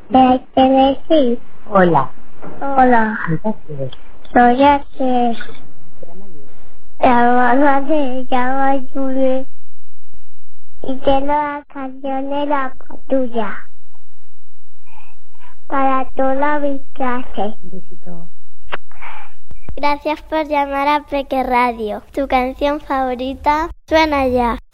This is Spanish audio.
decir. Hola. Hola. Entonces, Soy Axel. La mamá se llama Julie. Y tengo la canción de la patrulla. Para toda mi clase. un besito. Gracias por llamar a Peque Radio. Tu canción favorita suena ya.